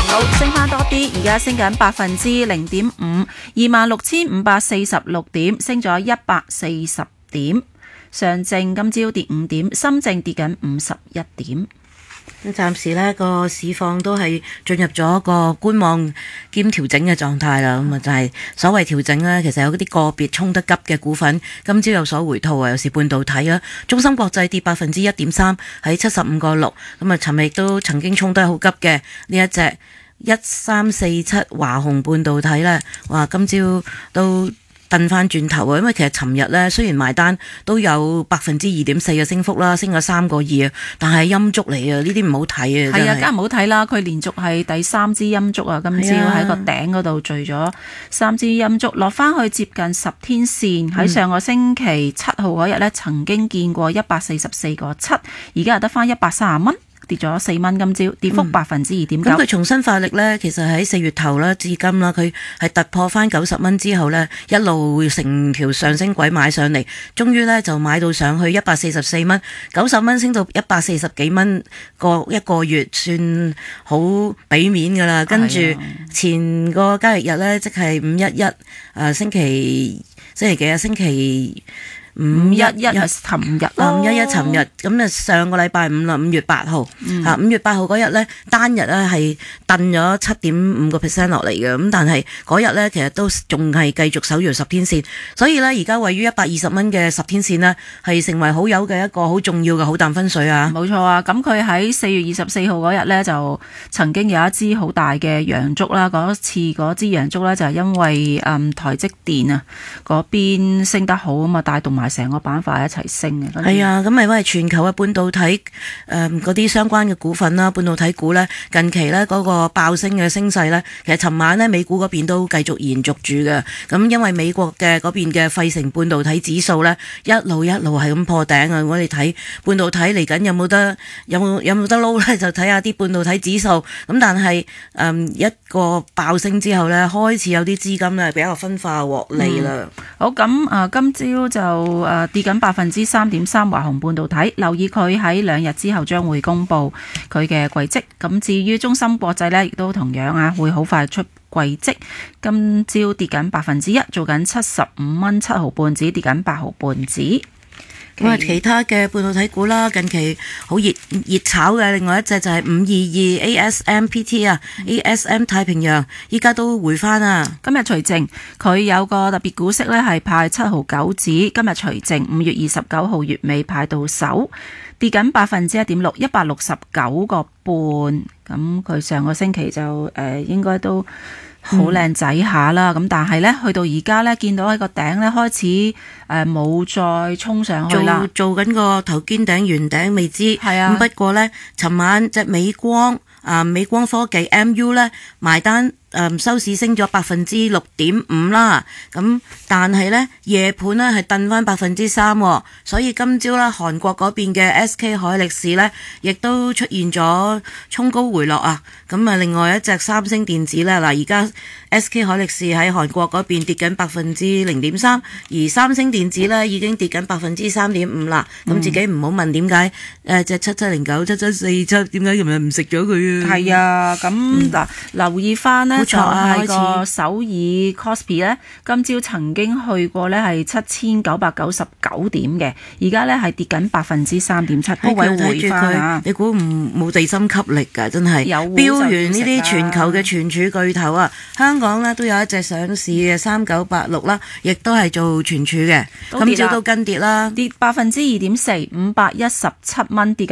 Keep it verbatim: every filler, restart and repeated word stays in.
好，升翻多啲，而家升緊百分之零點五，二萬六千五百四十六點，升咗一百四十點。上證今朝跌五點，深證跌緊五十一點。 咁暫時呢個市況都係進入咗一個觀望兼調整嘅狀態啦。咁啊就係所謂調整呢，其實有啲個別衝得急嘅股份，今朝有所回吐啊。有時半導體啦，中芯國際跌百分之一點三，喺七十五個六。咁啊，尋日亦都曾經衝得好急嘅呢一隻一三四七華虹半導體呢，哇！今朝都掟翻轉頭啊！因為其實尋日咧，雖然埋單都有百分之二點四嘅升幅啦，升咗三個二啊，但係陰燭嚟啊！呢啲唔好睇啊！ 係啊，梗係唔好睇啦！佢連續係第三支陰燭啊，今朝喺個頂嗰度聚咗三支陰燭，落翻去接近十天線。喺、嗯、上個星期七號嗰日咧，曾經見過一百四十四個七，而家又得翻一百三十蚊。跌咗四蚊，今朝跌幅百分之二點九。咁佢重新發力呢，其實喺四月頭啦，至今啦，佢係突破翻九十蚊之後呢，一路成條上升軌買上嚟，終於呢就買到上去一百四十四蚊，九十蚊升到一百四十幾蚊，個一個月算好俾面噶啦。跟住前個交易日呢，即係五一一，誒星期星期幾啊？星期五一一係尋日啦，五一一尋日咁啊，上個禮拜五啦，五月八號嚇，五月八號嗰日咧，單日咧係掟咗七點五個 percent 落嚟嘅，咁但係嗰日咧其實都仲係繼續守住十天線，所以咧而家位於一百二十蚊嘅十天線呢，係成為好友嘅一個好重要嘅好淡分水啊！ 冇錯啊，咁佢喺四月二十四號嗰日咧就曾經有一支好大嘅陽燭啦，嗰次嗰支陽燭咧就係因為誒台積電啊嗰邊升得好啊嘛，帶動埋成個板塊一齊升嘅。 係啊，咁咪因為全球嘅半導體誒嗰啲相關嘅股份啦，半導體股咧近期咧嗰個爆升嘅升勢咧，其實尋晚咧美股嗰邊都繼續延續住嘅。咁因為美國嘅嗰邊嘅費城半導體指數咧一路一路係咁破頂啊！我哋睇半導體嚟緊有冇得有冇有冇得撈咧，就睇下啲半導體指數。咁但係誒、嗯、一個爆升之後咧，開始有啲資金咧比較分化獲利啦、嗯。 好，咁啊，今朝就誒跌緊百分之三點三，華虹半導體，留意佢喺兩日之後將會公布佢嘅季績。咁至於中芯國際呢，亦都同樣啊，會好快出季績。今朝跌緊百分之一，做緊七十五蚊七毫半子，跌緊八毫半子。 咁啊，其他嘅半導體股啦，近期好熱熱炒嘅，另外一隻就係五二二 A S M P T 啊、嗯、，A S M 太平洋，依家都回翻啊。 今日除淨，佢有個特別股息呢係派七毫九子，今日除淨，五月二十九號月尾派到手，跌緊百分之一點六，一百六十九個半。咁佢上個星期就誒、呃、應該都好靚仔下啦，咁、嗯、但係呢，去到而家呢，見到喺個頂呢開始誒冇、呃、再衝上去啦， 做做緊個頭肩頂圓頂未知。係啊，咁不過呢，尋晚隻美光啊、呃、美光科技 M U 呢埋單。誒、嗯、收市升咗百分之六點五啦，咁但係呢，夜盤呢係掟翻百分之三，所以今朝呢，韓國嗰邊嘅 S K 海力士呢亦都出現咗衝高回落啊，咁啊另外一隻三星電子呢，嗱而家 S K 海力士喺韓國嗰邊跌緊百分之零點三，而三星電子呢已經跌緊百分之三點五啦，咁、嗯、自己唔好問點解誒隻七七零九七七四七點解今日唔食咗佢啊？係啊，咁嗱、嗯、留意翻呢。就係個首爾 Kospi 咧，今朝曾經去過咧係七千九百九十九點嘅，而家咧係跌緊百分之三點七，高位回翻啊！ 你估唔冇地心吸力㗎？真係標完呢啲全球嘅存儲巨頭啊！香港咧都有一隻上市嘅三九八六啦，亦都係做存儲嘅，今朝都跟跌啦， 跌百分之二點四，五百一十七蚊跌。